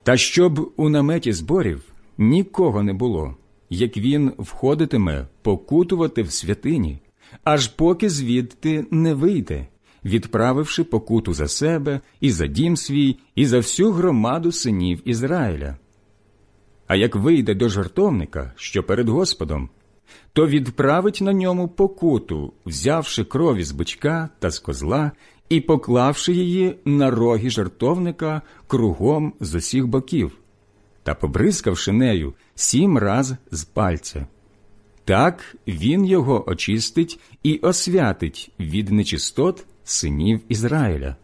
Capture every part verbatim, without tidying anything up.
Та щоб у наметі зборів нікого не було, як він входитиме покутувати в святині, аж поки звідти не вийде, відправивши покуту за себе і за дім свій, і за всю громаду синів Ізраїля. А як вийде до жертовника, що перед Господом, то відправить на ньому покуту, взявши кров із бичка та з козла і поклавши її на роги жертовника кругом з усіх боків, та побризкавши нею сім раз з пальця. Так він його очистить і освятить від нечистот синів Ізраїля.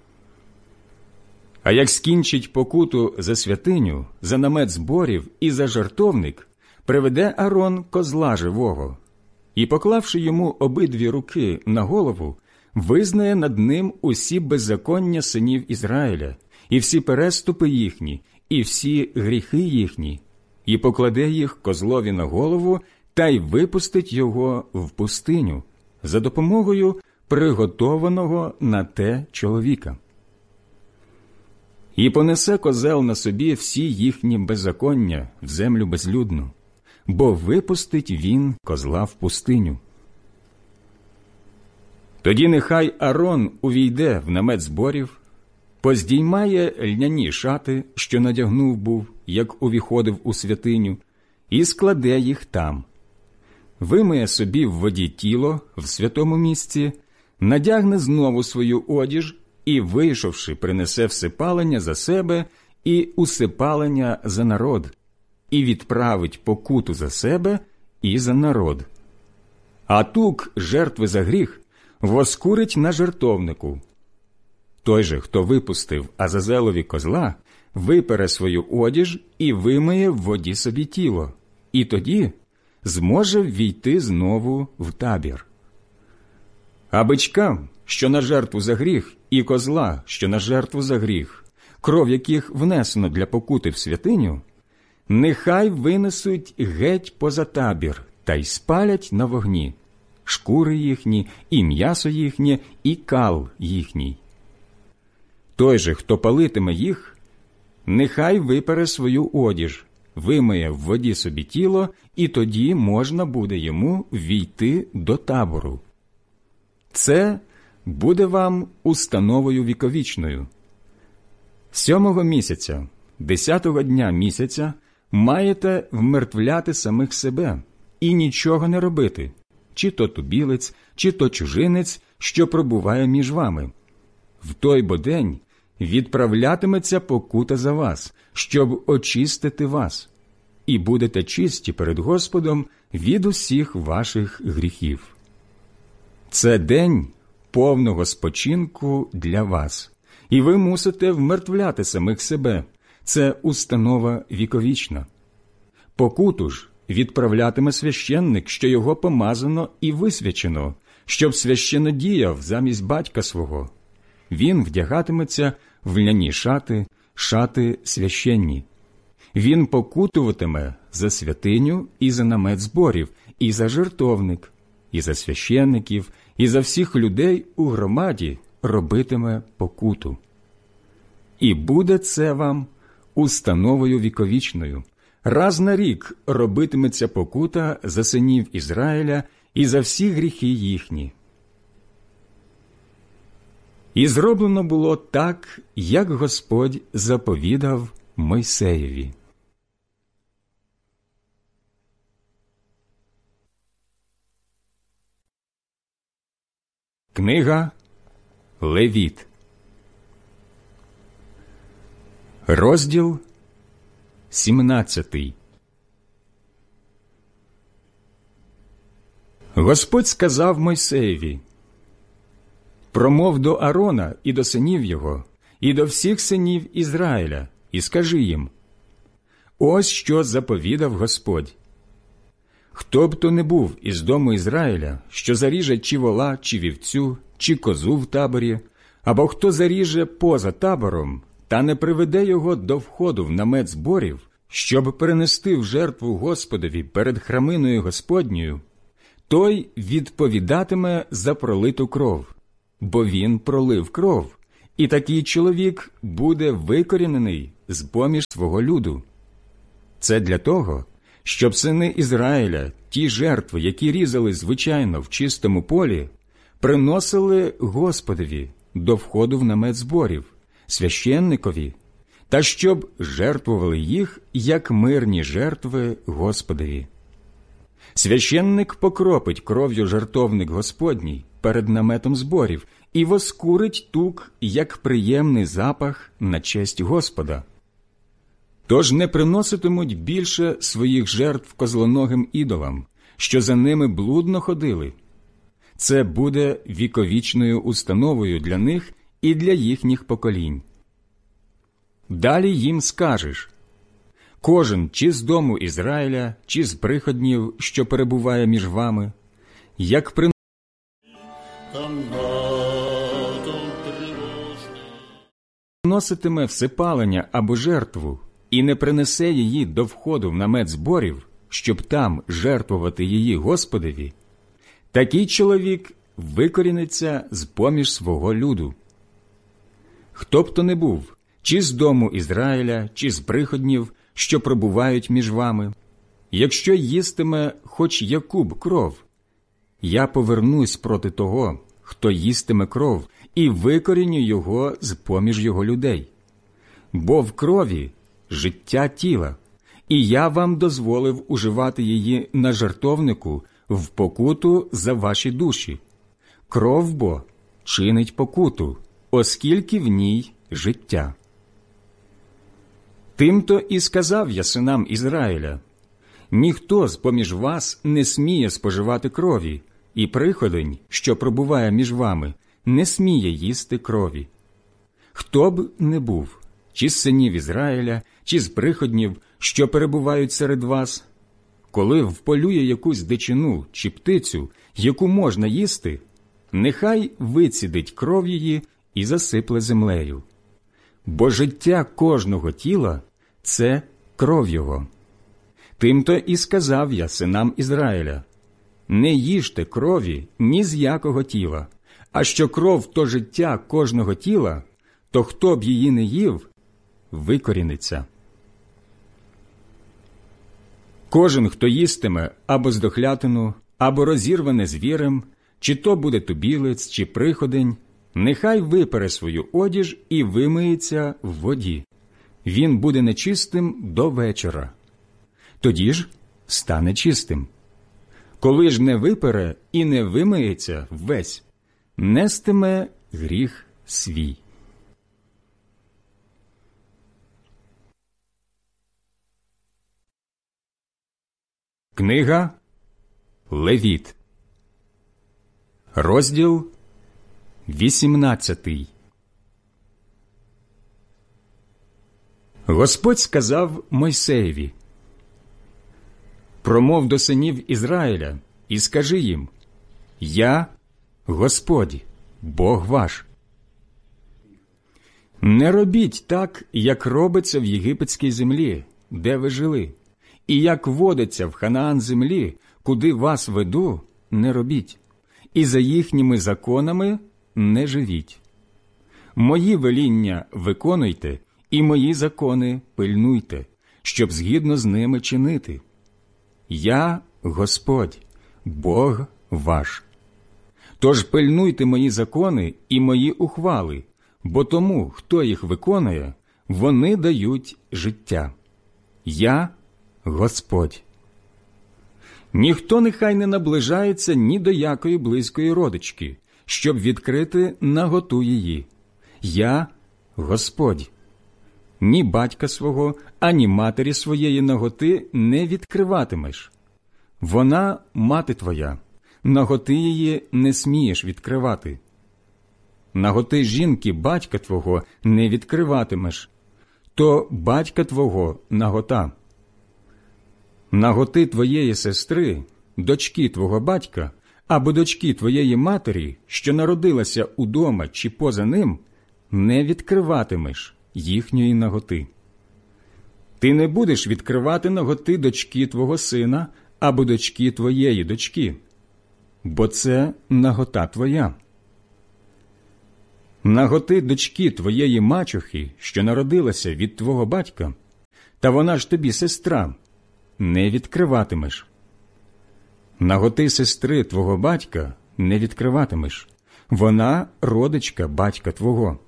А як скінчить покуту за святиню, за намет зборів і за жертовник, приведе Арон козла живого і, поклавши йому обидві руки на голову, визнає над ним усі беззаконня синів Ізраїля, і всі переступи їхні, і всі гріхи їхні, і покладе їх козлові на голову, та й випустить його в пустиню за допомогою приготованого на те чоловіка. І понесе козел на собі всі їхні беззаконня в землю безлюдну, бо випустить він козла в пустиню. Тоді нехай Арон увійде в намет зборів, поздіймає льняні шати, що надягнув був, як увіходив у святиню, і складе їх там. Вимиє собі в воді тіло в святому місці, надягне знову свою одіж і, вийшовши, принесе всипалення за себе і усипалення за народ, і відправить покуту за себе і за народ. А тук жертви за гріх воскурить на жертовнику. Той же, хто випустив Азазелові козла, випере свою одіж і вимиє в воді собі тіло, і тоді зможе ввійти знову в табір. А бичкам, що на жертву за гріх, і козла, що на жертву за гріх, кров яких внесено для покути в святиню, нехай винесуть геть поза табір та й спалять на вогні шкури їхні, і м'ясо їхнє, і кал їхній. Той же, хто палитиме їх, нехай випере свою одіж, вимиє в воді собі тіло, і тоді можна буде йому ввійти до табору. Це буде вам установою віковічною. Сьомого місяця, десятого дня місяця, маєте вмертвляти самих себе і нічого не робити, чи то тубілець, чи то чужинець, що пробуває між вами. В той бо день відправлятиметься покута за вас, щоб очистити вас, і будете чисті перед Господом від усіх ваших гріхів. Це день повного спочинку для вас, і ви мусите вмертвляти самих себе. Це установа віковічна. Покуту ж відправлятиме священник, що його помазано і висвячено, щоб священно діяв замість батька свого. Він вдягатиметься в ляні шати, шати священні. Він покутуватиме за святиню і за намет зборів, і за жертовник, і за священників, і за всіх людей у громаді робитиме покуту. І буде це вам установою віковічною. Раз на рік робитиметься покута за синів Ізраїля і за всі гріхи їхні. І зроблено було так, як Господь заповідав Мойсеєві. Книга Левіт, розділ сімнадцятий. Господь сказав Мойсеєві: «Промов до Арона і до синів його, і до всіх синів Ізраїля, і скажи їм: ось що заповідав Господь. Хто б то не був із дому Ізраїля, що заріже чи вола, чи вівцю, чи козу в таборі, або хто заріже поза табором, та не приведе його до входу в намет зборів, щоб перенести в жертву Господові перед храминою Господньою, той відповідатиме за пролиту кров, бо він пролив кров, і такий чоловік буде викорінений з-поміж свого люду. Це для того, щоб сини Ізраїля ті жертви, які різали звичайно в чистому полі, приносили Господові до входу в намет зборів, священникові, та щоб жертвували їх, як мирні жертви Господові. Священник покропить кров'ю жертовник Господній перед наметом зборів і воскурить тук, як приємний запах на честь Господа. Тож не приноситимуть більше своїх жертв козлоногим ідолам, що за ними блудно ходили. Це буде віковічною установою для них і для їхніх поколінь. Далі їм скажеш: кожен чи з дому Ізраїля, чи з приходнів, що перебуває між вами, як приносить приноситиме всепалення або жертву, і не принесе її до входу в намет зборів, щоб там жертвувати її Господові, такий чоловік викоріниться з-поміж свого люду. Хто б то не був, чи з дому Ізраїля, чи з приходнів, що пробувають між вами, якщо їстиме хоч яку-б кров, я повернусь проти того, хто їстиме кров, і викоріню його з-поміж його людей. Бо в крові життя тіла, і я вам дозволив уживати її на жертовнику в покуту за ваші душі. Кров бо чинить покуту, оскільки в ній життя. Тимто і сказав я синам Ізраїля: ніхто з-поміж вас не сміє споживати крові, і приходень, що пробуває між вами, не сміє їсти крові. Хто б не був, чи з синів Ізраїля, чи з приходнів, що перебувають серед вас, коли вполює якусь дичину чи птицю, яку можна їсти, нехай вицідить кров її і засипле землею. Бо життя кожного тіла – це кров його. Тимто і сказав я синам Ізраїля: не їжте крові ні з якого тіла, а що кров – то життя кожного тіла, то хто б її не їв, викоріниться. Кожен, хто їстиме або здохлятину, або розірване звірем, чи то буде тубілець, чи приходень, нехай випере свою одіж і вимиється в воді. Він буде нечистим до вечора. Тоді ж стане чистим. Коли ж не випере і не вимиється ввесь, нестиме гріх свій. Книга Левіт, розділ вісімнадцятий. Господь сказав Мойсеєві: промов до синів Ізраїля і скажи їм: я Господь, Бог ваш. Не робіть так, як робиться в єгипетській землі, де ви жили, і як водиться в Ханаан землі, куди вас веду, не робіть, і за їхніми законами не живіть. Мої веління виконуйте, і мої закони пильнуйте, щоб згідно з ними чинити. Я Господь, Бог ваш. Тож пильнуйте мої закони і мої ухвали, бо тому, хто їх виконує, вони дають життя. Я Господь. Ніхто нехай не наближається ні до якої близької родички, щоб відкрити наготу її. Я Господь. Ні батька свого, ані матері своєї наготи не відкриватимеш. Вона мати твоя, наготи її не смієш відкривати. Наготи жінки батька твого не відкриватимеш, то батька твого нагота. Наготи твоєї сестри, дочки твого батька, або дочки твоєї матері, що народилася удома чи поза ним, не відкриватимеш їхньої наготи. Ти не будеш відкривати наготи дочки твого сина або дочки твоєї дочки, бо це нагота твоя. Наготи дочки твоєї мачухи, що народилася від твого батька, та вона ж тобі сестра, не відкриватимеш. Наготи сестри твого батька не відкриватимеш, вона родичка батька твого.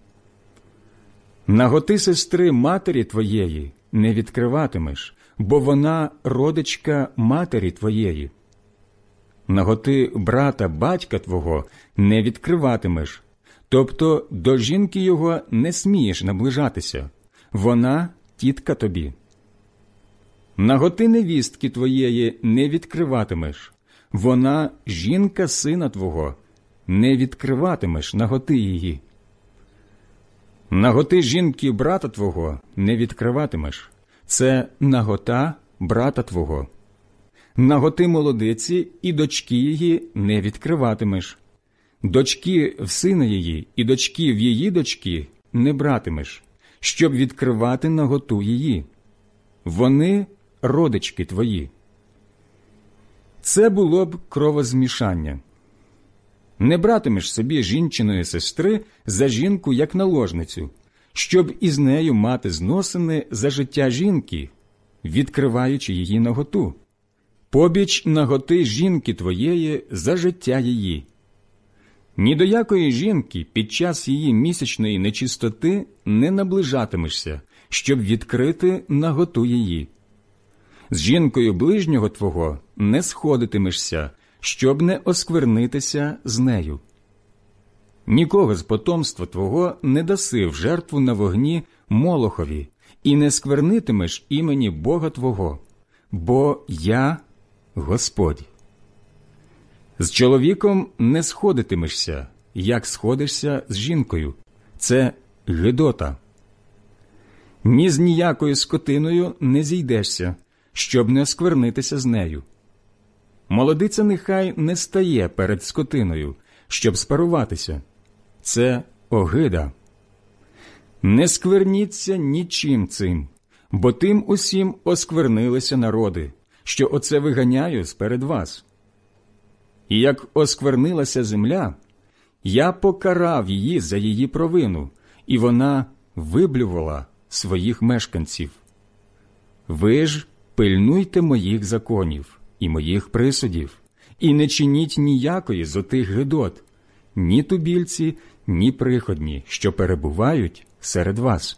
Наготи сестри матері твоєї не відкриватимеш, бо вона родичка матері твоєї. Наготи брата батька твого не відкриватимеш, тобто до жінки його не смієш наближатися, вона тітка тобі. Наготи невістки твоєї не відкриватимеш, вона жінка сина твого, не відкриватимеш наготи її. Наготи жінки брата твого не відкриватимеш, це нагота брата твого. Наготи молодиці і дочки її не відкриватимеш. Дочки в сина її і дочки в її дочки не братимеш, щоб відкривати наготу її. Вони родички твої. Це було б кровозмішання. Не братимеш собі жінчиної сестри за жінку як наложницю, щоб із нею мати зносини за життя жінки, відкриваючи її наготу. Побіч наготи жінки твоєї за життя її. Ні до якої жінки під час її місячної нечистоти не наближатимешся, щоб відкрити наготу її. З жінкою ближнього твого не сходитимешся, щоб не осквернитися з нею. Нікого з потомства твого не даси в жертву на вогні Молохові, і не сквернитимеш імені Бога твого, бо я Господь. З чоловіком не сходитимешся, як сходишся з жінкою. Це гидота. Ні з ніякою скотиною не зійдешся, щоб не осквернитися з нею. Молодиця нехай не стає перед скотиною, щоб спаруватися. Це огида. Не скверніться нічим цим, бо тим усім осквернилися народи, що оце виганяю сперед вас. І як осквернилася земля, я покарав її за її провину, і вона виблювала своїх мешканців. Ви ж пильнуйте моїх законів і моїх присудів, і не чиніть ніякої з отих гидот, ні тубільці, ні приходні, що перебувають серед вас.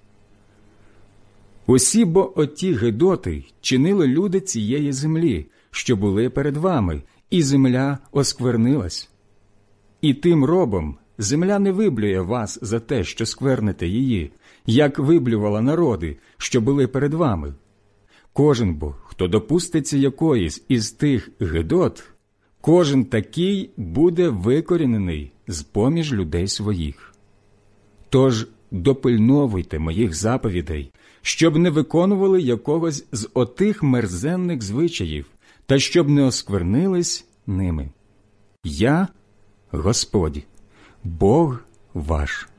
Усі бо оті гидоти чинили люди цієї землі, що були перед вами, і земля осквернилась. І тим робом земля не виблює вас за те, що скверните її, як виблювала народи, що були перед вами. Кожен бо, хто допуститься якоїсь із тих гидот, кожен такий буде викорінений з-поміж людей своїх. Тож допильновуйте моїх заповідей, щоб не виконували якогось з отих мерзенних звичаїв, та щоб не осквернились ними. Я – Господь, Бог ваш.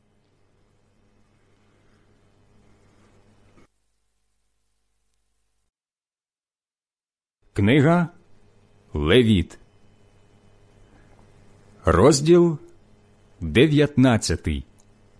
Книга Левіт, розділ дев'ятнадцятий.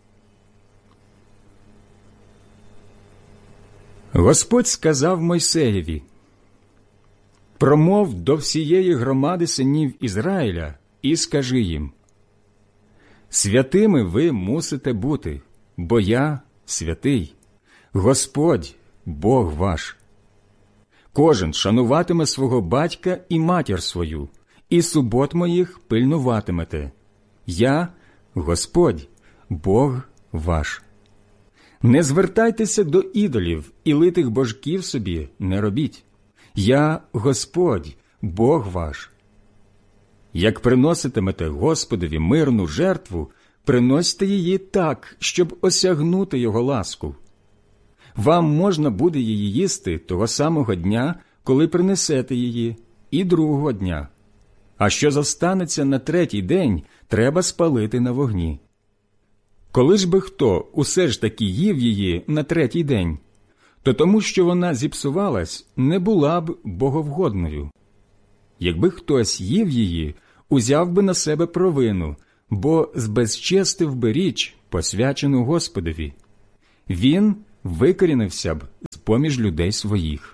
Господь сказав Мойсеєві: «Промов до всієї громади синів Ізраїля і скажи їм: святими ви мусите бути, бо я святий, Господь, Бог ваш. Кожен шануватиме свого батька і матір свою, і субот моїх пильнуватимете. Я – Господь, Бог ваш. Не звертайтеся до ідолів і литих божків собі не робіть. Я – Господь, Бог ваш. Як приноситимете Господові мирну жертву, приносьте її так, щоб осягнути Його ласку. Вам можна буде її їсти того самого дня, коли принесете її, і другого дня. А що зостанеться на третій день, треба спалити на вогні. Коли ж би хто усе ж таки їв її на третій день, то тому, що вона зіпсувалась, не була б боговгодною. Якби хтось їв її, узяв би на себе провину, бо збезчестив би річ, посвячену Господові. Він викорінився б з-поміж людей своїх.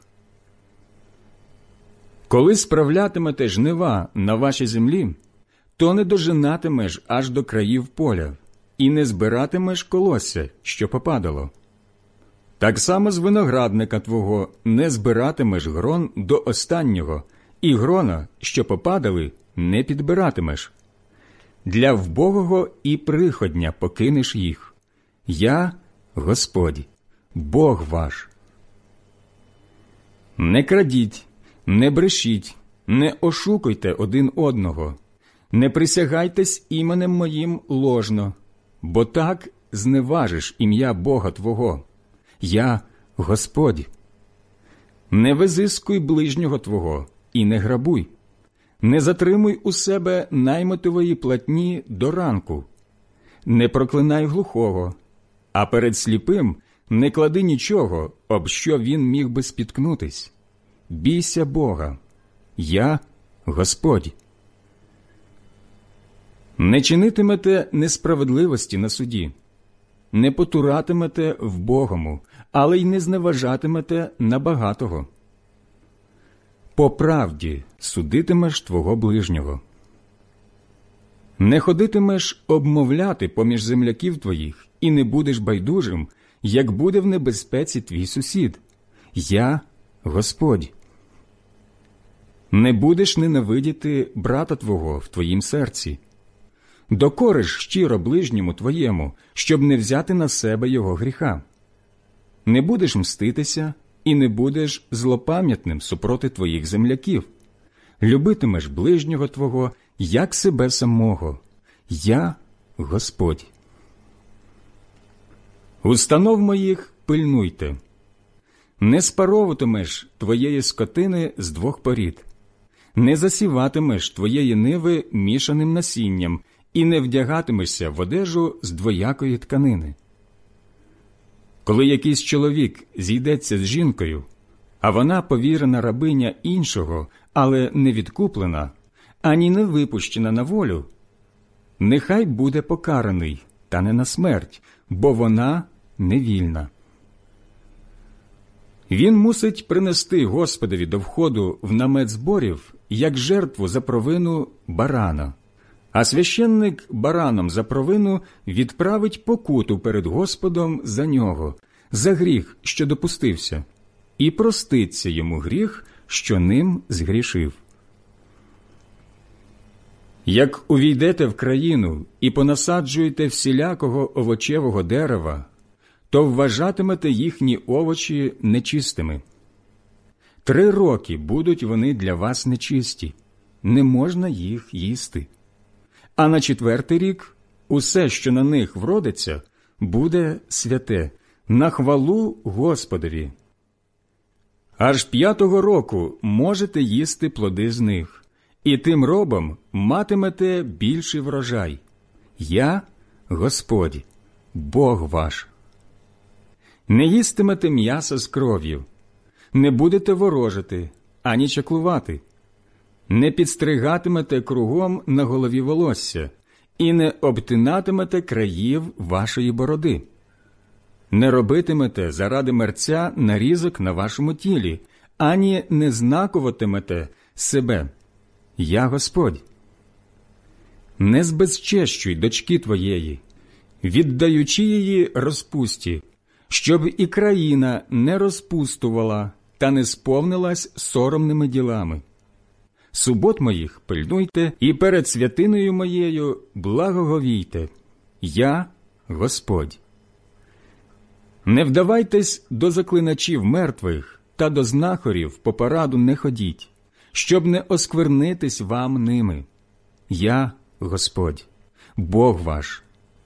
Коли справлятимете жнива на вашій землі, то не дожинатимеш аж до країв поля, і не збиратимеш колосся, що попадало. Так само з виноградника твого не збиратимеш грон до останнього, і грона, що попадали, не підбиратимеш. Для вбогого і приходня покинеш їх. Я – Господь, Бог ваш. Не крадіть, не брешіть, не ошукуйте один одного, не присягайтесь іменем моїм ложно, бо так зневажиш ім'я Бога твого. Я – Господь. Не визискуй ближнього твого і не грабуй. Не затримуй у себе наймитової платні до ранку. Не проклинай глухого, а перед сліпим не клади нічого, об що він міг би спіткнутись. Бійся Бога. Я – Господь. Не чинитимете несправедливості на суді. Не потуратимете вбогому, але й не зневажатимете набагатого. По правді судитимеш твого ближнього. Не ходитимеш обмовляти поміж земляків твоїх, і не будеш байдужим, як буде в небезпеці твій сусід. Я – Господь. Не будеш ненавидіти брата твого в твоїм серці. Докориш щиро ближньому твоєму, щоб не взяти на себе його гріха. Не будеш мститися і не будеш злопам'ятним супроти твоїх земляків. Любитимеш ближнього твого, як себе самого. Я – Господь. Установ моїх пильнуйте. Не спаровуватимеш твоєї скотини з двох порід. Не засіватимеш твоєї ниви мішаним насінням, і не вдягатимешся в одежу з двоякої тканини. Коли якийсь чоловік зійдеться з жінкою, а вона повірена рабиня іншого, але не відкуплена, ані не випущена на волю, нехай буде покараний, та не на смерть, бо вона невільна. Він мусить принести Господові до входу в намет зборів, як жертву за провину барана, а священник бараном за провину відправить покуту перед Господом за нього, за гріх, що допустився, і проститься йому гріх, що ним згрішив. Як увійдете в країну і понасаджуєте всілякого овочевого дерева, то вважатимете їхні овочі нечистими. Три роки будуть вони для вас нечисті, не можна їх їсти. А на четвертий рік усе, що на них вродиться, буде святе, на хвалу Господові. Аж п'ятого року можете їсти плоди з них, і тим робом матимете більший врожай. Я – Господь, Бог ваш. Не їстимете м'яса з кров'ю, не будете ворожити, ані чаклувати, не підстригатимете кругом на голові волосся і не обтинатимете країв вашої бороди. Не робитимете заради мерця нарізок на вашому тілі, ані не знакуватимете себе. Я Господь. Не збезчещуй дочки твоєї, віддаючи її розпусті, щоб і країна не розпустувала та не сповнилась соромними ділами. Субот моїх пильнуйте і перед святиною моєю благоговійте. Я Господь. Не вдавайтесь до заклиначів мертвих та до знахарів по пораду не ходіть, щоб не осквернитись вам ними. Я Господь, Бог ваш.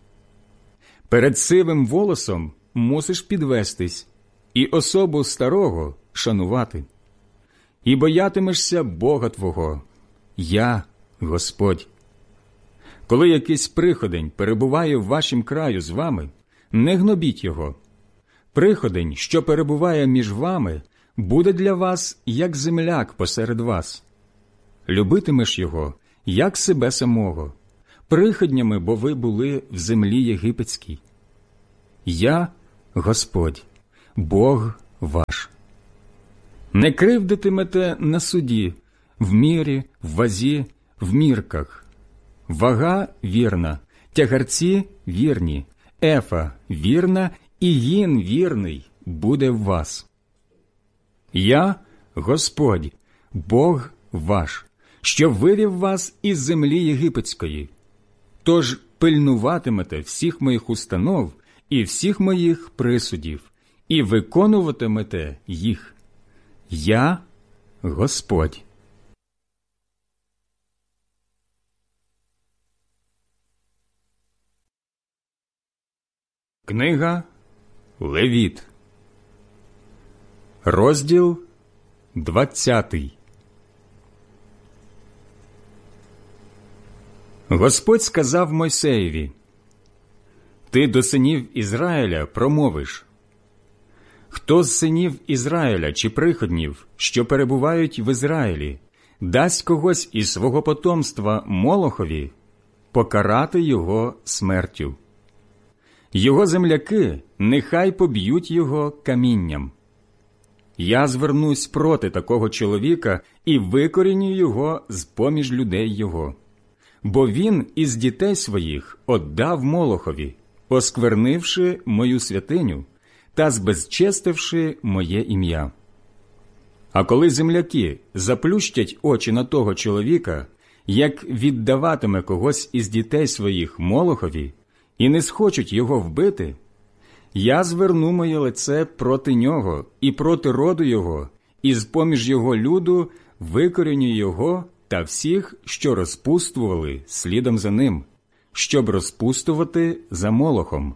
Перед сивим волосом мусиш підвестись і особу старого шанувати. І боятимешся Бога твого. Я Господь. Коли якийсь приходень перебуває в вашім краю з вами, не гнобіть його. Приходень, що перебуває між вами, буде для вас, як земляк посеред вас. Любитимеш його, як себе самого. приходнями, бо ви були в землі єгипетській. Я – Господь, Бог ваш. Не кривдитимете на суді, в мірі, в вазі, в мірках. Вага вірна, тягарці вірні, ефа вірна і гін вірний буде в вас. Я – Господь, Бог ваш, що вивів вас із землі єгипетської. Тож пильнуватимете всіх моїх установ і всіх моїх присудів, і виконуватимете їх. Я – Господь. Книга Левіт, розділ двадцятий. Господь сказав Мойсеєві: «Ти до синів Ізраїля промовиш: хто з синів Ізраїля чи приходнів, що перебувають в Ізраїлі, дасть когось із свого потомства Молохові, покарати його смертю. Його земляки нехай поб'ють його камінням. Я звернусь проти такого чоловіка і викоріню його з-поміж людей його. Бо він із дітей своїх отдав Молохові, осквернивши мою святиню та збезчестивши моє ім'я. А коли земляки заплющать очі на того чоловіка, як віддаватиме когось із дітей своїх Молохові, і не схочуть його вбити, я зверну моє лице проти нього і проти роду його, і з-поміж його люду викоріню його та всіх, що розпустували слідом за ним, щоб розпустувати за Молохом.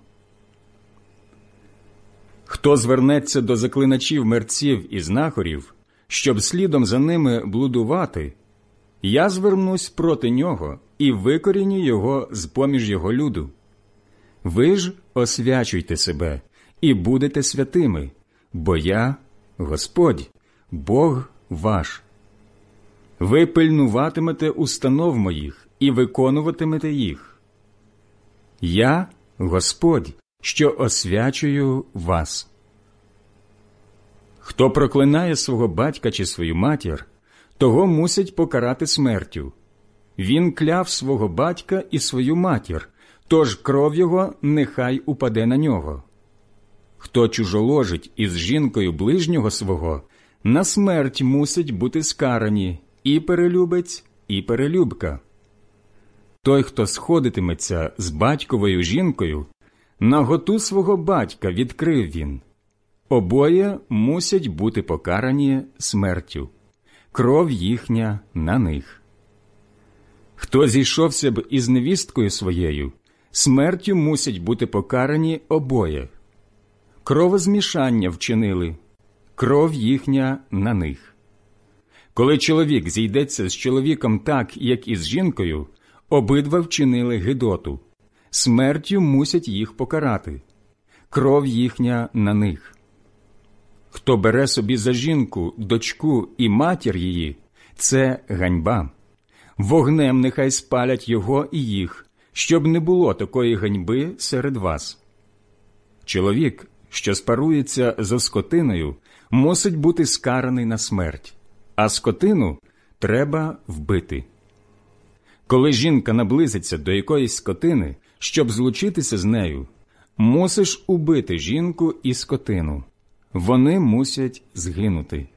Хто звернеться до заклиначів мерців і знахарів, щоб слідом за ними блудувати, я звернусь проти нього і викоріню його з-поміж його люду. Ви ж освячуйте себе і будете святими, бо я – Господь, Бог ваш. Ви пильнуватимете установ моїх і виконуватимете їх. Я – Господь, що освячую вас. Хто проклинає свого батька чи свою матір, того мусять покарати смертю. Він кляв свого батька і свою матір, тож кров його нехай упаде на нього. Хто чужоложить із жінкою ближнього свого, на смерть мусять бути скарані і перелюбець, і перелюбка. Той, хто сходитиметься з батьковою жінкою, наготу свого батька відкрив він. Обоє мусять бути покарані смертю. Кров їхня на них. Хто зійшовся б із невісткою своєю, смертю мусять бути покарані обоє. Кровозмішання вчинили, кров їхня на них. Коли чоловік зійдеться з чоловіком так, як і з жінкою, обидва вчинили гидоту. Смертю мусять їх покарати. Кров їхня на них. Хто бере собі за жінку, дочку і матір її, це ганьба. Вогнем нехай спалять його і їх, щоб не було такої ганьби серед вас. Чоловік, що спарується за скотиною, мусить бути скараний на смерть, а скотину треба вбити. Коли жінка наблизиться до якоїсь скотини, щоб злучитися з нею, мусиш убити жінку і скотину. Вони мусять згинути.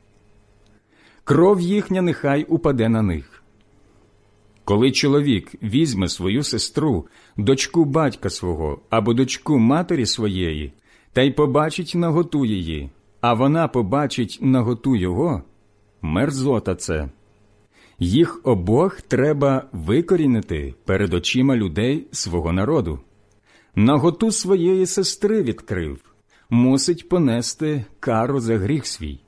Кров їхня нехай упаде на них. Коли чоловік візьме свою сестру, дочку батька свого або дочку матері своєї, та й побачить наготу її, а вона побачить наготу його, мерзота це. Їх обох треба викорінити перед очима людей свого народу. Наготу своєї сестри відкрив, мусить понести кару за гріх свій.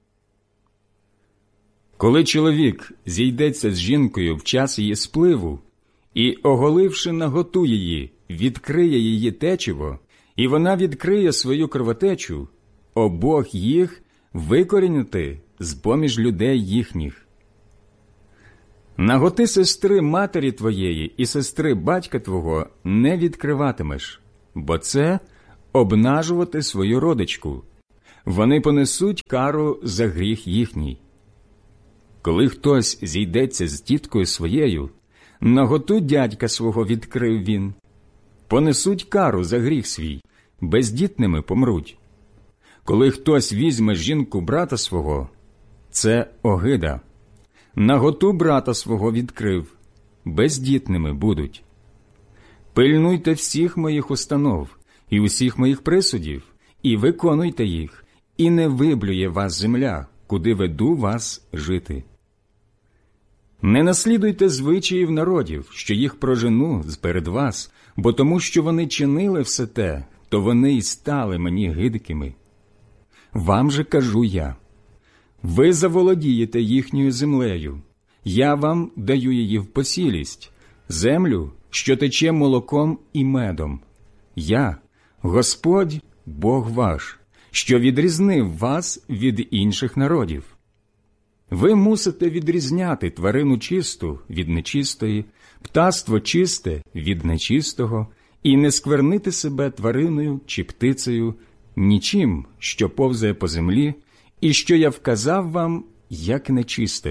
Коли чоловік зійдеться з жінкою в час її спливу і, оголивши наготу її, відкриє її течіво, і вона відкриє свою кровотечу, обох їх викорінити з-поміж людей їхніх. Наготи сестри матері твоєї і сестри батька твого не відкриватимеш, бо це обнажувати свою родичку. Вони понесуть кару за гріх їхній. Коли хтось зійдеться з тіткою своєю, наготу дядька свого відкрив він. Понесуть кару за гріх свій, бездітними помруть. Коли хтось візьме жінку брата свого, це огида. Наготу брата свого відкрив, бездітними будуть. Пильнуйте всіх моїх установ і усіх моїх присудів, і виконуйте їх, і не виблює вас земля, куди веду вас жити. Не наслідуйте звичаїв народів, що їх прожену перед вас, бо тому, що вони чинили все те, то вони й стали мені гидкими. Вам же кажу я, ви заволодієте їхньою землею, я вам даю її в посілість, землю, що тече молоком і медом. Я, Господь, Бог ваш, що відрізнив вас від інших народів. Ви мусите відрізняти тварину чисту від нечистої, птаство чисте від нечистого, і не сквернити себе твариною чи птицею, нічим, що повзає по землі, і що я вказав вам, як нечисте.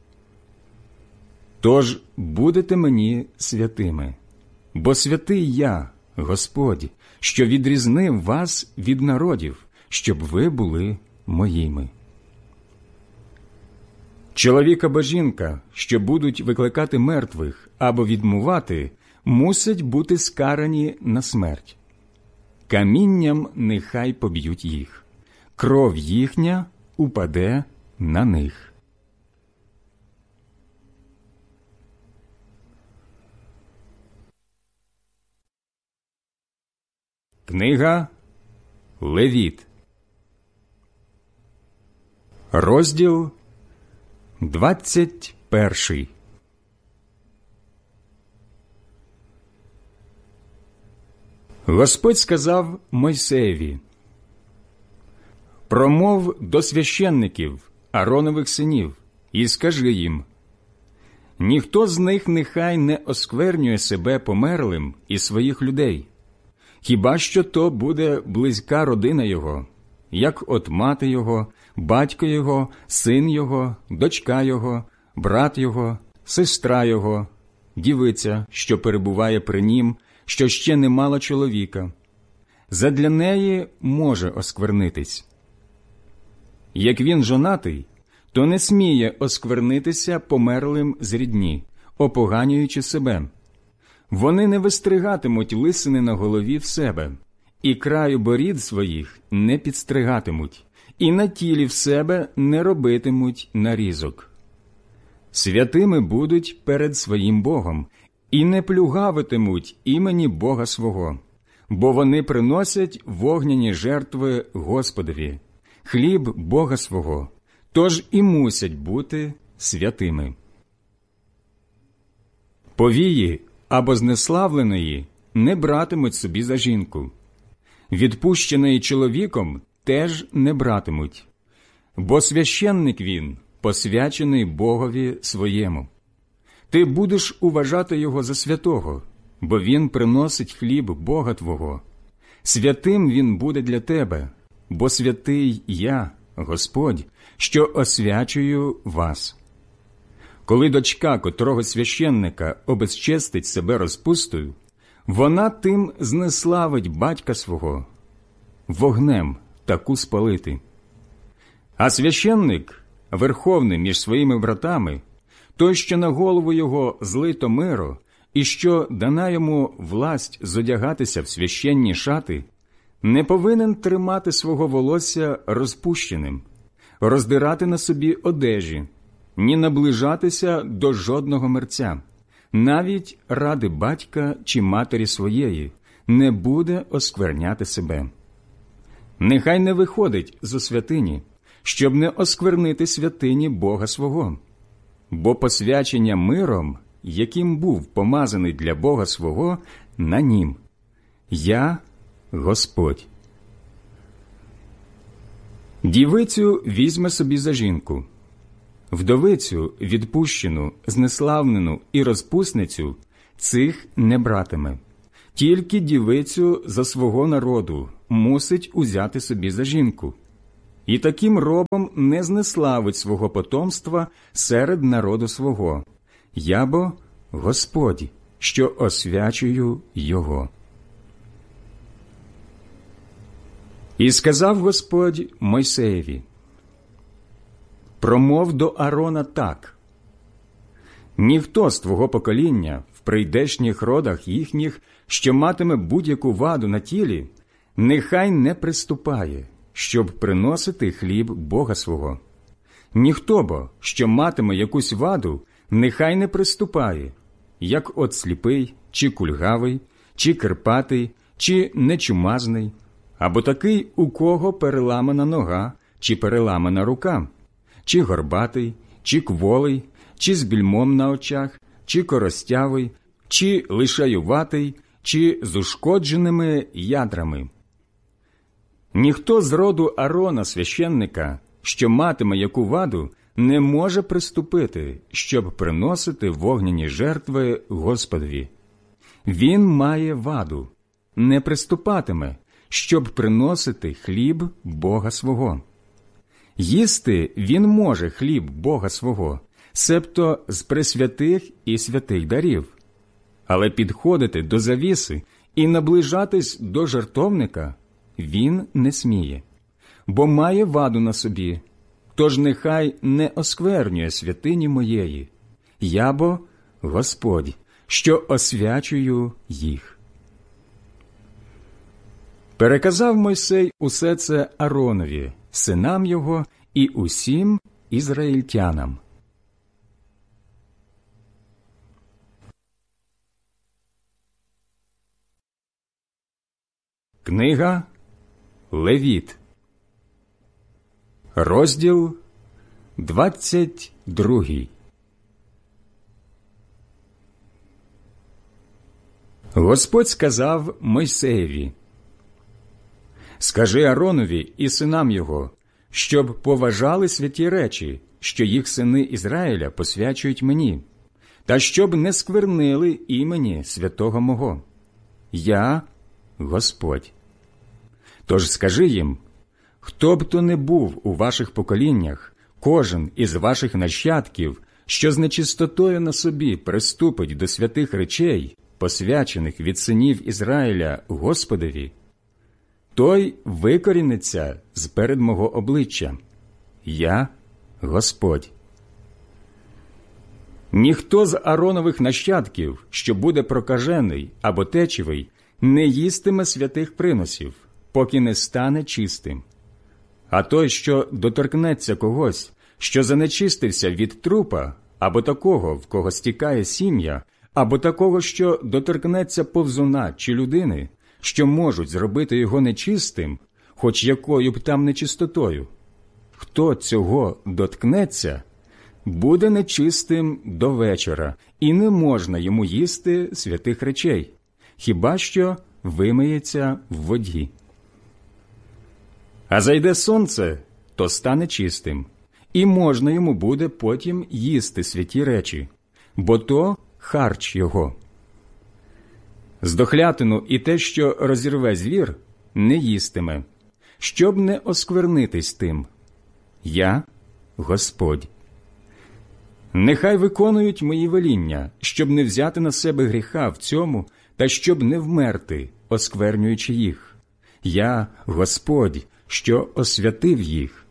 Тож будете мені святими, бо святий я, Господь, що відрізнив вас від народів, щоб ви були моїми. Чоловік або жінка, що будуть викликати мертвих або відмувати, мусять бути скарані на смерть. Камінням нехай поб'ють їх, кров їхня упаде на них. Книга Левіт, розділ двадцять перший. Господь сказав Мойсеєві: «Промов до священників, Ааронових синів, і скажи їм: ніхто з них нехай не осквернює себе померлим і своїх людей, хіба що то буде близька родина його, як от мати його, батько його, син його, дочка його, брат його, сестра його, дівиця, що перебуває при нім, що ще не мала чоловіка. Задля неї може осквернитись. Як він жонатий, то не сміє осквернитися померлим з рідні, опоганюючи себе. Вони не вистригатимуть лисини на голові в себе, і краю борід своїх не підстригатимуть, і на тілі в себе не робитимуть нарізок. Святими будуть перед своїм Богом, і не плюгавитимуть імені Бога свого, бо вони приносять вогняні жертви Господові, хліб Бога свого, тож і мусять бути святими. Повії або знеславленої не братимуть собі за жінку, відпущеної чоловіком теж не братимуть, бо священник він, посвячений Богові своєму. Ти будеш уважати його за святого, бо він приносить хліб Бога твого. Святим він буде для тебе, бо святий я, Господь, що освячую вас. Коли дочка котрого священника обезчестить себе розпустою, вона тим знеславить батька свого, вогнем таку спалити. А священник, верховний між своїми братами, той, що на голову його злито миро, і що дана йому власть зодягатися в священні шати, не повинен тримати свого волосся розпущеним, роздирати на собі одежі, ні наближатися до жодного мерця, навіть ради батька чи матері своєї, не буде оскверняти себе. Нехай не виходить зо святині, щоб не осквернити святині Бога свого, бо посвячення миром, яким був помазаний для Бога свого, на нім. Я – Господь. Дівицю візьме собі за жінку. Вдовицю, відпущену, знеславнену і розпусницю цих не братиме. Тільки дівицю за свого народу мусить узяти собі за жінку. І таким робом не знеславить свого потомства серед народу свого. Я бо Господь, що освячую його. І сказав Господь Мойсеєві: промов до Аарона так: ніхто з твого покоління в прийдешніх родах їхніх, що матиме будь-яку ваду на тілі, нехай не приступає, щоб приносити хліб Бога свого. Ніхто бо, що матиме якусь ваду, нехай не приступає, як от сліпий, чи кульгавий, чи кирпатий, чи нечумазний, або такий, у кого переламана нога, чи переламана рука, чи горбатий, чи кволий, чи з більмом на очах, чи коростявий, чи лишаюватий, чи з ушкодженими ядрами. Ніхто з роду Аарона, священника, що матиме яку ваду, не може приступити, щоб приносити вогняні жертви Господові. Він має ваду, не приступатиме, щоб приносити хліб Бога свого. Їсти він може хліб Бога свого, себто з пресвятих і святих дарів, але підходити до завіси і наближатись до жертовника він не сміє, бо має ваду на собі, тож нехай не осквернює святині моєї. Я бо Господь, що освячую їх. Переказав Мойсей усе це Ааронові, синам його і усім ізраїльтянам. Книга Левіт, розділ двадцять другий. Господь сказав Мойсеєві: «Скажи Ааронові і синам його, щоб поважали святі речі, що їх сини Ізраїля посвячують мені, та щоб не сквернили імені святого мого. Я – Господь. Тож скажи їм: хто б то не був у ваших поколіннях, кожен із ваших нащадків, що з нечистотою на собі приступить до святих речей, посвячених від синів Ізраїля Господові, той викоріниться з-перед мого обличчя. Я – Господь. Ніхто з Ааронових нащадків, що буде прокажений або течевий, не їстиме святих приносів, поки не стане чистим. А той, що доторкнеться когось, що занечистився від трупа, або такого, в кого стікає сім'я, або такого, що доторкнеться повзуна чи людини, що можуть зробити його нечистим, хоч якою б там нечистотою, хто цього доткнеться, буде нечистим до вечора, і не можна йому їсти святих речей, хіба що вимиється в воді. А зайде сонце, то стане чистим, і можна йому буде потім їсти святі речі, бо то харч його. Здохлятину і те, що розірве звір, не їстиме, щоб не осквернитись тим. Я – Господь. Нехай виконують мої веління, щоб не взяти на себе гріха в цьому, та щоб не вмерти, осквернюючи їх. Я – Господь, що освятив їх.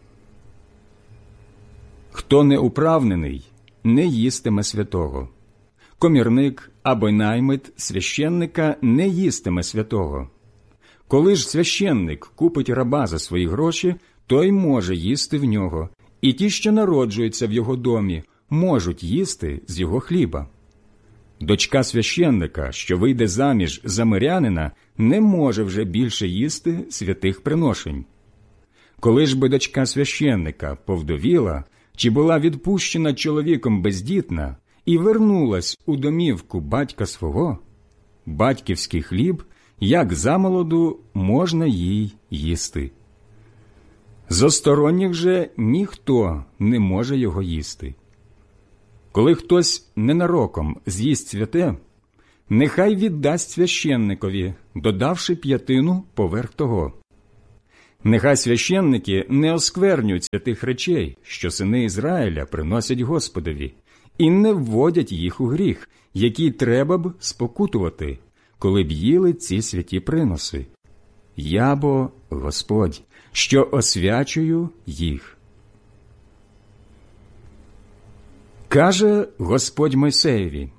Хто не управнений, не їстиме святого. Комірник або наймит священника не їстиме святого. Коли ж священник купить раба за свої гроші, той може їсти в нього, і ті, що народжуються в його домі, можуть їсти з його хліба. Дочка священника, що вийде заміж за мирянина, не може вже більше їсти святих приношень. Коли ж би дочка священника повдовіла, чи була відпущена чоловіком бездітна, і вернулась у домівку батька свого, батьківський хліб, як замолоду, можна їй їсти. Зо сторонніх же ніхто не може його їсти. Коли хтось ненароком з'їсть святе, нехай віддасть священникові, додавши п'ятину поверх того. Нехай священники не осквернюють святих речей, що сини Ізраїля приносять Господові, і не вводять їх у гріх, який треба б спокутувати, коли б їли ці святі приноси. Я бо Господь, що освячую їх. Каже Господь Мойсеєві: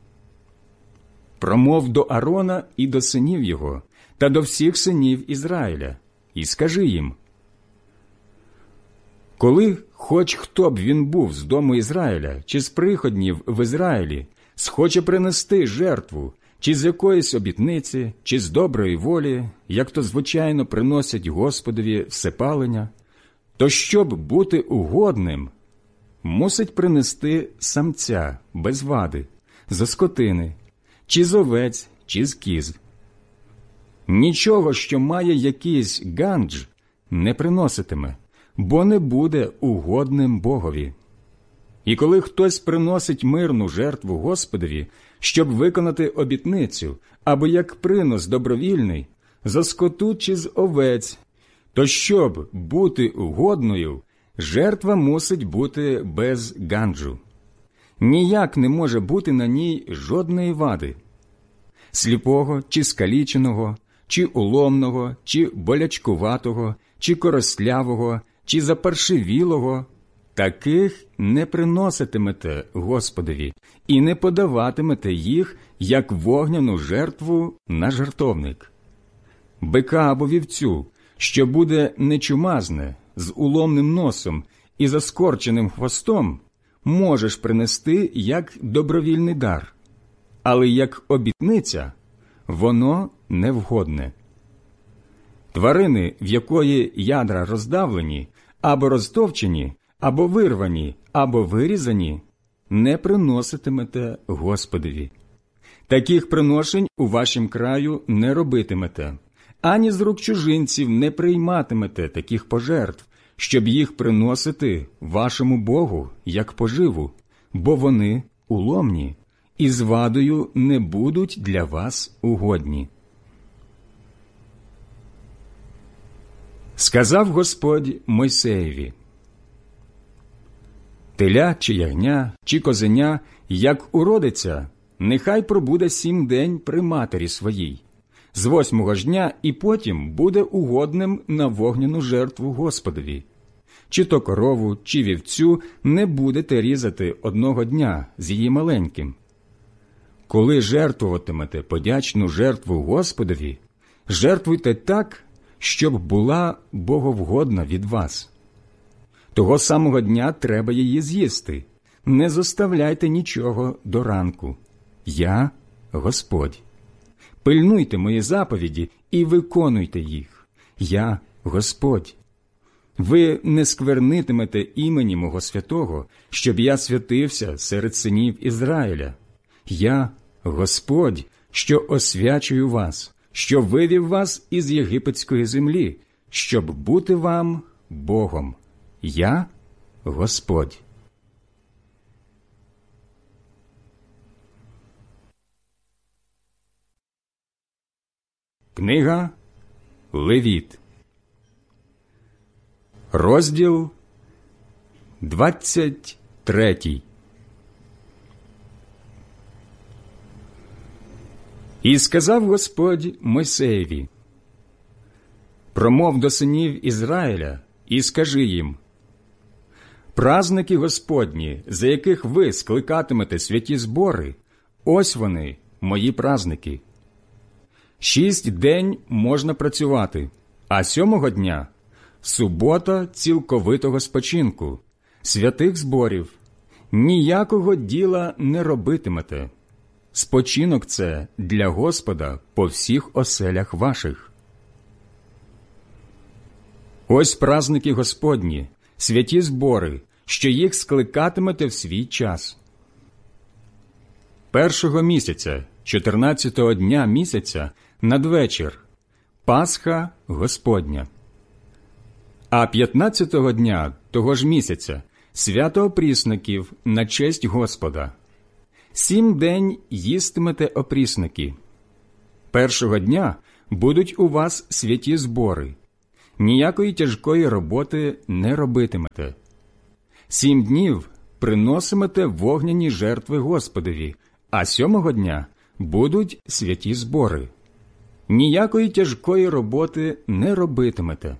промов до Аарона і до синів його, та до всіх синів Ізраїля, і скажи їм: коли хоч хто б він був з дому Ізраїля, чи з приходнів в Ізраїлі, схоче принести жертву, чи з якоїсь обітниці, чи з доброї волі, як то звичайно приносять Господові всепалення, то щоб бути угодним, мусить принести самця без вади, зо скотини, чи з овець, чи з кіз. Нічого, що має якийсь гандж, не приноситиме, бо не буде угодним Богові. І коли хтось приносить мирну жертву Господові, щоб виконати обітницю, або як принос добровільний, за скоту чи з овець, то щоб бути угодною, жертва мусить бути без ганджу. Ніяк не може бути на ній жодної вади. Сліпого чи скаліченого, чи уломного, чи болячкуватого, чи корослявого, чи запаршивілого – таких не приноситимете Господові і не подаватимете їх, як вогняну жертву на жертовник. Бика або вівцю, що буде нечумазне, з уломним носом і заскорченим хвостом, можеш принести як добровільний дар, але як обітниця воно невгодне. Тварини, в якої ядра роздавлені, або розтовчені, або вирвані, або вирізані, не приноситимете Господові. Таких приношень у вашім краю не робитимете, ані з рук чужинців не прийматимете таких пожертв, щоб їх приносити вашому Богу як поживу, бо вони уломні і з вадою не будуть для вас угодні. Сказав Господь Мойсеєві: теля чи ягня, чи козеня, як уродиться, нехай пробуде сім день при матері своїй, з восьмого ж дня і потім буде угодним на вогняну жертву Господові. Чи то корову, чи вівцю не будете різати одного дня з її маленьким. Коли жертвуватимете подячну жертву Господові, жертвуйте так, щоб була боговгодна від вас. Того самого дня треба її з'їсти. Не зоставляйте нічого до ранку. Я – Господь. Пильнуйте мої заповіді і виконуйте їх. Я – Господь. Ви не сквернитимете імені мого святого, щоб я святився серед синів Ізраїля. Я – Господь, що освячую вас, що вивів вас із єгипетської землі, щоб бути вам Богом. Я – Господь. Книга Левіт, розділ двадцять третій. І сказав Господь Мойсеєві: промов до синів Ізраїля і скажи їм: праздники Господні, за яких ви скликатимете святі збори, ось вони, мої праздники. Шість день можна працювати, а сьомого дня – субота цілковитого спочинку, святих зборів. Ніякого діла не робитимете. Спочинок це для Господа по всіх оселях ваших. Ось праздники Господні, святі збори, що їх скликатимете в свій час. Першого місяця, чотирнадцятого дня місяця, надвечір, Пасха Господня. А п'ятнадцятого дня того ж місяця свято опрісноків на честь Господа. Сім день їстимете опрісники. Першого дня будуть у вас святі збори. Ніякої тяжкої роботи не робитимете. Сім днів приносимете вогняні жертви Господові, а сьомого дня будуть святі збори. Ніякої тяжкої роботи не робитимете.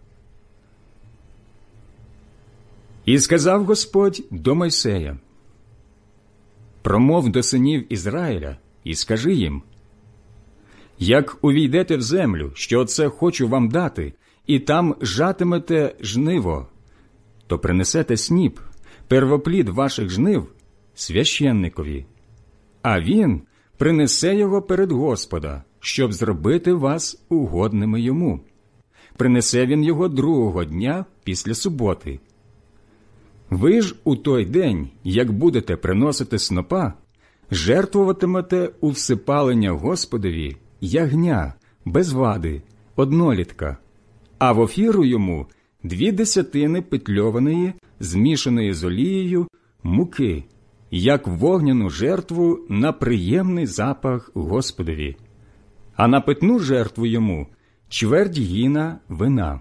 І сказав Господь до Мойсея: «Промов до синів Ізраїля і скажи їм: як увійдете в землю, що оце хочу вам дати, і там жатимете жниво, то принесете сніп, первоплід ваших жнив, священникові, а він принесе його перед Господа, щоб зробити вас угодними йому. Принесе він його другого дня після суботи. Ви ж у той день, як будете приносити снопа, жертвуватимете у всипалення Господові ягня, без вади, однолітка, а в офіру йому дві десятини петльованої, змішаної з олією, муки, як вогняну жертву на приємний запах Господові, а на питну жертву йому чверть гіна вина.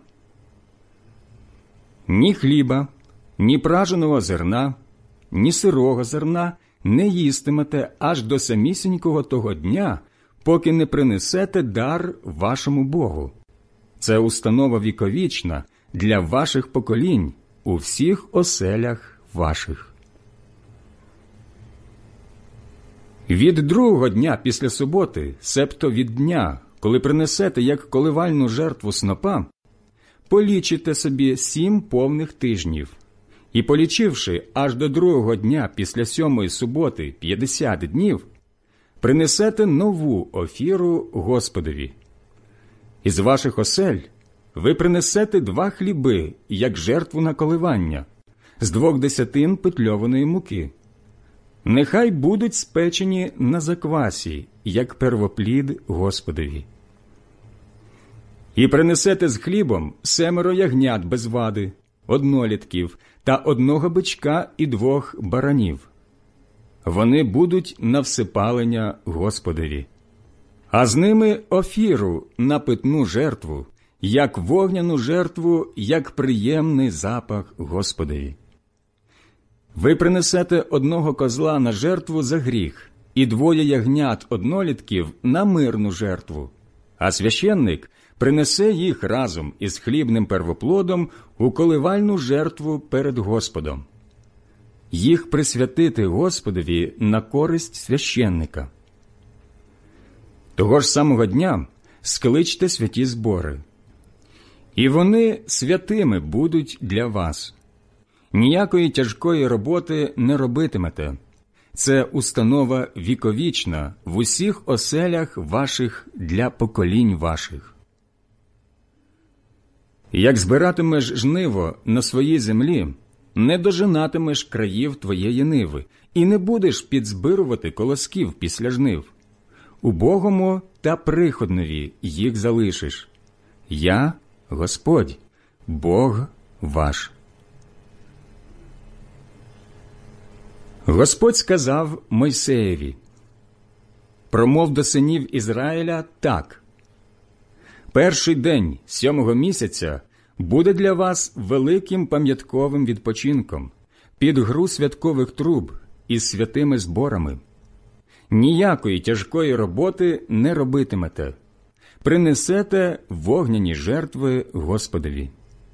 Ні хліба, ні праженого зерна, ні сирого зерна не їстимете аж до самісінького того дня, поки не принесете дар вашому Богу. Це установа віковічна для ваших поколінь у всіх оселях ваших. Від другого дня після суботи, себто від дня, коли принесете як коливальну жертву снопа, полічите собі сім повних тижнів, і, полічивши аж до другого дня після сьомої суботи п'ятдесят днів, принесете нову офіру Господові. Із ваших осель ви принесете два хліби, як жертву на коливання, з двох десятин петльованої муки. Нехай будуть спечені на заквасі, як первоплід Господові. І принесете з хлібом семеро ягнят без вади, однолітків та одного бичка і двох баранів. Вони будуть на всипалення Господові. А з ними офіру на питну жертву, як вогняну жертву, як приємний запах Господові. Ви принесете одного козла на жертву за гріх і двоє ягнят однолітків на мирну жертву, а священник принесе їх разом із хлібним первоплодом у коливальну жертву перед Господом. Їх присвятити Господові на користь священника. Того ж самого дня скличте святі збори. І вони святими будуть для вас. Ніякої тяжкої роботи не робитимете. Це установа віковічна в усіх оселях ваших для поколінь ваших. Як збиратимеш жниво на своїй землі, не дожинатимеш країв твоєї ниви і не будеш підзбирувати колосків після жнив. Убогому та приходнові їх залишиш. Я – Господь, Бог ваш. Господь сказав Мойсеєві: «Промов до синів Ізраїля так. Перший день сьомого місяця буде для вас великим пам'ятковим відпочинком під гру святкових труб із святими зборами. Ніякої тяжкої роботи не робитимете. Принесете вогняні жертви Господові».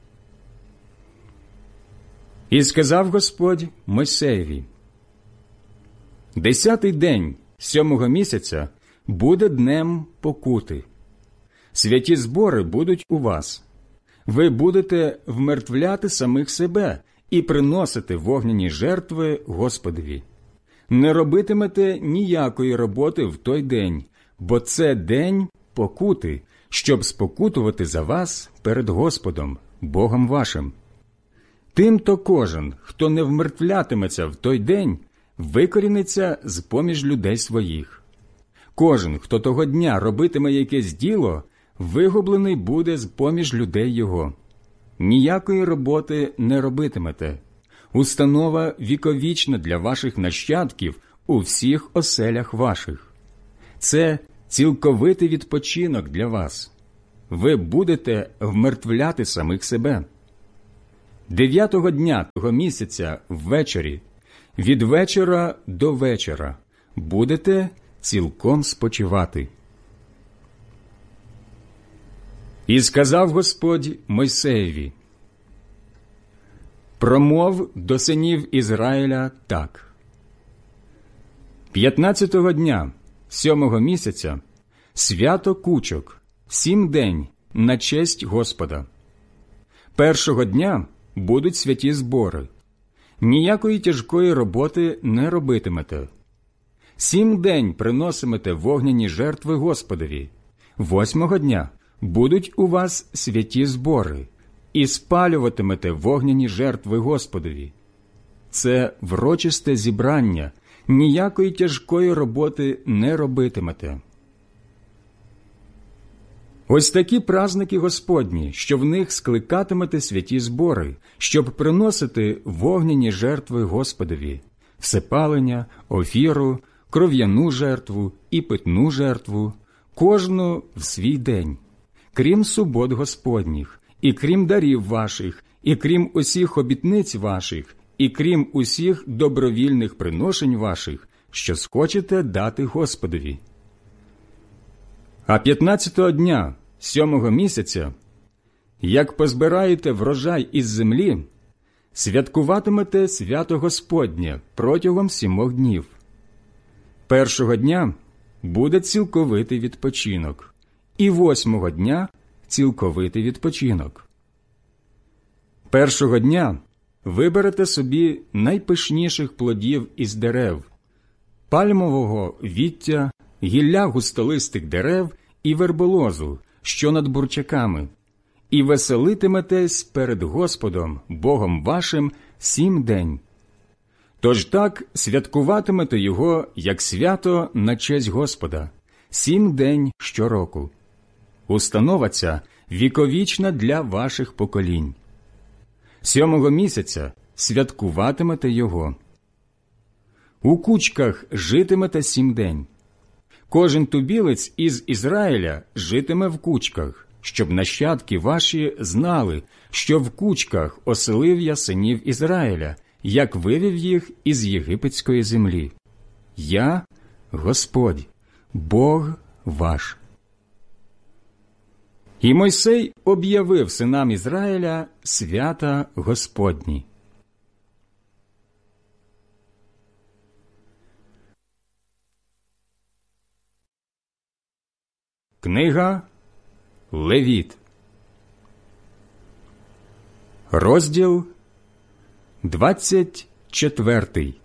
І сказав Господь Мойсеєві: «Десятий день сьомого місяця буде днем покути. Святі збори будуть у вас. Ви будете вмертвляти самих себе і приносити вогняні жертви Господові. Не робитимете ніякої роботи в той день, бо це день покути, щоб спокутувати за вас перед Господом, Богом вашим. Тимто кожен, хто не вмертвлятиметься в той день, викоріниться з-поміж людей своїх. Кожен, хто того дня робитиме якесь діло, вигублений буде з-поміж людей його. ніякої роботи не робитимете. Установа віковічна для ваших нащадків у всіх оселях ваших. Це цілковитий відпочинок для вас. Ви будете вмертвляти самих себе. Дев'ятого дня того місяця ввечері, від вечора до вечора, будете цілком спочивати. І сказав Господь Мойсеєві: промов до синів Ізраїля так. П'ятнадцятого дня сьомого місяця свято кучок, сім день на честь Господа. Першого дня будуть святі збори. Ніякої тяжкої роботи не робитимете. Сім день приносимете вогняні жертви Господові. Восьмого дня будуть у вас святі збори, і спалюватимете вогняні жертви Господові. Це врочисте зібрання, ніякої тяжкої роботи не робитимете. Ось такі праздники Господні, що в них скликатимете святі збори, щоб приносити вогняні жертви Господові, всепалення, офіру, кров'яну жертву і питну жертву, кожну в свій день, крім субот Господніх, і крім дарів ваших, і крім усіх обітниць ваших, і крім усіх добровільних приношень ваших, що схочете дати Господові. А п'ятнадцятого дня сьомого місяця, як позбираєте врожай із землі, святкуватимете свято Господнє протягом сімох днів. Першого дня буде цілковитий відпочинок, і восьмого дня цілковитий відпочинок. Першого дня виберете собі найпишніших плодів із дерев, пальмового віття, гілля густолистих дерев і верболозу, що над бурчаками, і веселитиметесь перед Господом, Богом вашим, сім день. Тож так святкуватимете його, як свято на честь Господа, сім день щороку. Установа ця віковічна для ваших поколінь. Сьомого місяця святкуватимете його. У кучках житимете сім день. Кожен тубілець із Ізраїля житиме в кучках, щоб нащадки ваші знали, що в кучках оселив я синів Ізраїля, як вивів їх із єгипетської землі. Я – Господь, Бог ваш. І Мойсей об'явив синам Ізраїля свята Господні. Книга Левіт, розділ двадцять четвертий.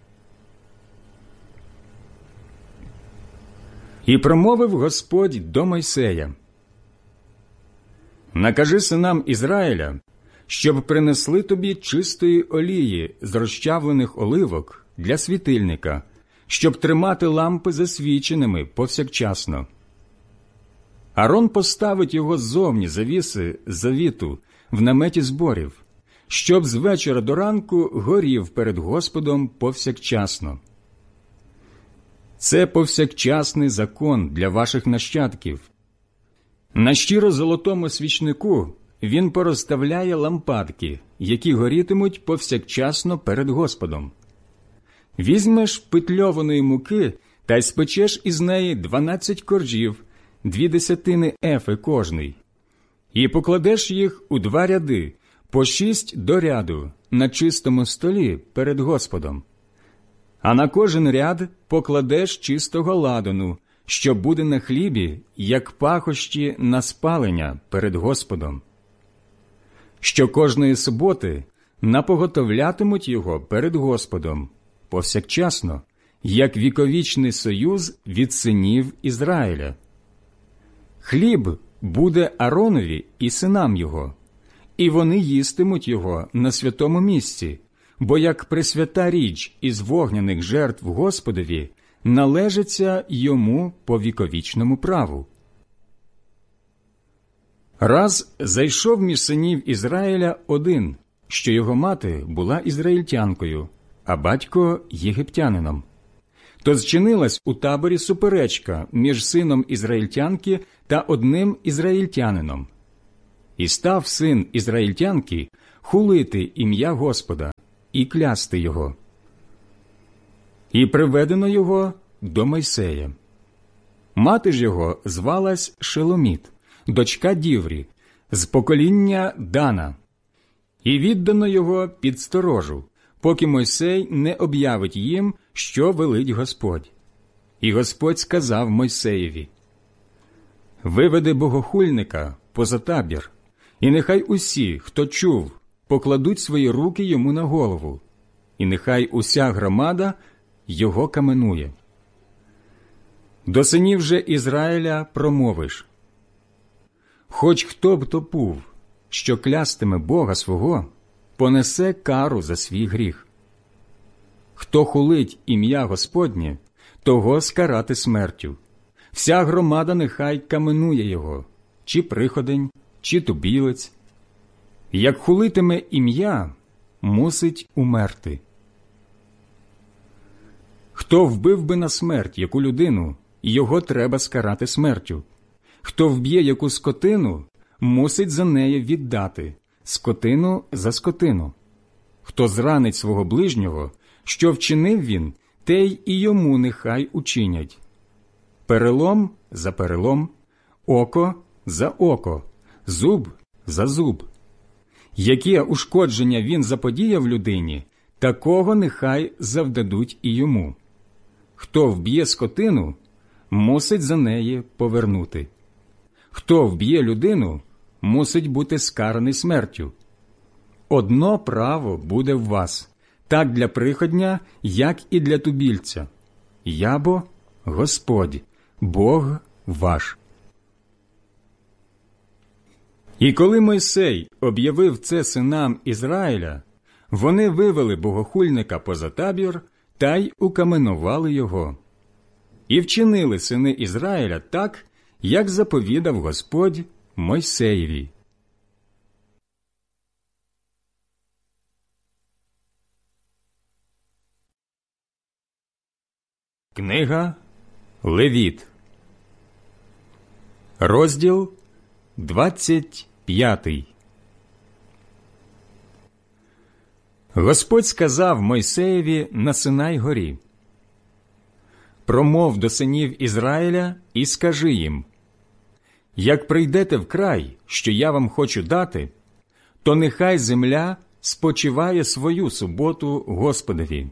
І промовив Господь до Мойсея: накажи синам Ізраїля, щоб принесли тобі чистої олії з розчавлених оливок для світильника, щоб тримати лампи засвіченими повсякчасно. Арон поставить його ззовні завіси завіту в наметі зборів, щоб з вечора до ранку горів перед Господом повсякчасно. Це повсякчасний закон для ваших нащадків. На щиро-золотому свічнику він порозставляє лампадки, які горітимуть повсякчасно перед Господом. Візьмеш питльованої муки та й спечеш із неї дванадцять коржів, дві десятини ефи кожний, і покладеш їх у два ряди, по шість до ряду, на чистому столі перед Господом. А на кожен ряд покладеш чистого ладану, що буде на хлібі, як пахощі на спалення перед Господом. Що кожної суботи напоготовлятимуть його перед Господом, повсякчасно, як віковічний союз від синів Ізраїля. Хліб буде Аронові і синам його, і вони їстимуть його на святому місці, бо як пресвята річ із вогняних жертв Господові належиться йому по віковічному праву. Раз зайшов між синів Ізраїля один, що його мати була ізраїльтянкою, а батько – єгиптянином. То зчинилась у таборі суперечка між сином ізраїльтянки та одним ізраїльтянином. І став син ізраїльтянки хулити ім'я Господа і клясти його. І приведено його до Мойсея. Мати ж його звалась Шеломіт, дочка Діврі, з покоління Дана. І віддано його під сторожу, поки Мойсей не об'явить їм, що велить Господь. І Господь сказав Мойсеєві: «Виведи богохульника поза табір, і нехай усі, хто чув, покладуть свої руки йому на голову, і нехай уся громада його каменує. До синів же Ізраїля промовиш: хоч хто б то був, що клястиме Бога свого, понесе кару за свій гріх. Хто хулить ім'я Господнє, того скарати смертю. Вся громада нехай каменує його, чи приходень, чи тубілець. Як хулитиме ім'я, мусить умерти. Хто вбив би на смерть яку людину, його треба скарати смертю. Хто вб'є яку скотину, мусить за неї віддати, скотину за скотину. Хто зранить свого ближнього, що вчинив він, те й і йому нехай учинять. Перелом за перелом, око за око, зуб за зуб. Яке ушкодження він заподіяв людині, такого нехай завдадуть і йому. Хто вб'є скотину, мусить за неї повернути. Хто вб'є людину, мусить бути скараний смертю. Одно право буде в вас, так для приходня, як і для тубільця. Я бо Господь, Бог ваш». І коли Мойсей об'явив це синам Ізраїля, вони вивели богохульника поза табір та й укаменували його. І вчинили сини Ізраїля так, як заповідав Господь Мойсеєві. Книга Левіт, розділ двадцять п'ятий. Господь сказав Мойсеєві на Синай-горі: «Промов до синів Ізраїля і скажи їм: як прийдете в край, що я вам хочу дати, то нехай земля спочиває свою суботу Господові.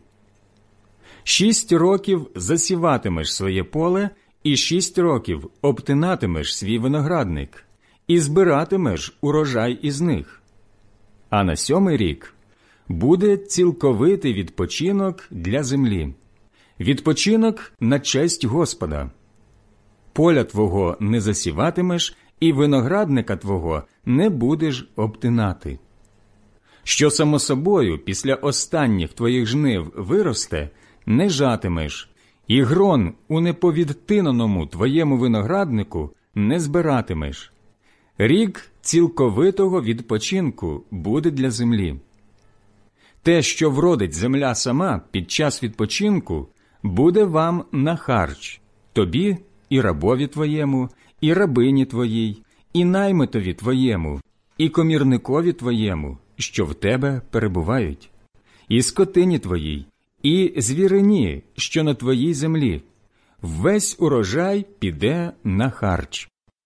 Шість років засіватимеш своє поле, і шість років обтинатимеш свій виноградник, і збиратимеш урожай із них. А на сьомий рік буде цілковитий відпочинок для землі, відпочинок на честь Господа. Поля твого не засіватимеш, і виноградника твого не будеш обтинати. Що само собою після останніх твоїх жнив виросте, не жатимеш, і грон у неповідтиненому твоєму винограднику не збиратимеш. Рік цілковитого відпочинку буде для землі. Те, що вродить земля сама під час відпочинку, буде вам на харч, тобі і рабові твоєму, і рабині твоїй, і наймитові твоєму, і комірникові твоєму, що в тебе перебувають, і скотині твоїй, і звірині, що на твоїй землі. Весь урожай піде на харч.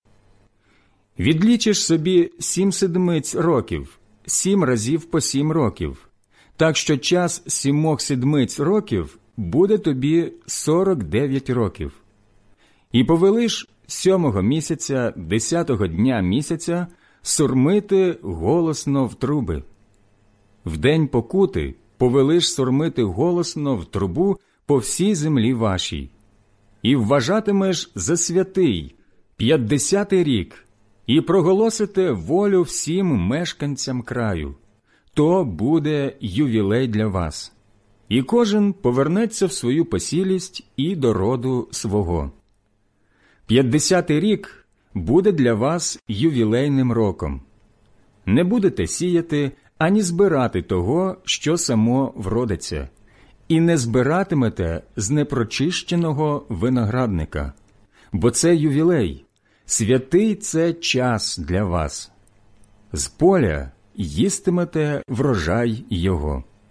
Відлічиш собі сім седмиць років, сім разів по сім років, так що час сімох седмиць років буде тобі сорок дев'ять років. І повелиш сьомого місяця, десятого дня місяця сурмити голосно в труби. В день покути повелиш сурмити голосно в трубу по всій землі вашій. І вважатимеш за святий п'ятдесятий рік, і проголосите волю всім мешканцям краю. То буде ювілей для вас. І кожен повернеться в свою посілість і до роду свого. П'ятдесятий рік буде для вас ювілейним роком. Не будете сіяти ані збирати того, що само вродиться, і не збиратимете з непрочищеного виноградника, бо це ювілей, святий це час для вас. З поля їстимете врожай його.